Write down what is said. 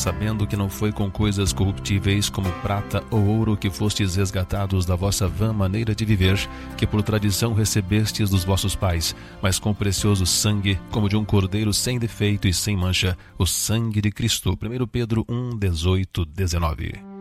sabendo que não foi com coisas corruptíveis como prata ou ouro que fostes resgatados da vossa vã maneira de viver, que por tradição recebestes dos vossos pais, mas com precioso sangue, como de um cordeiro sem defeito e sem mancha, o sangue de Cristo. 1 Pedro 1, 18, 19.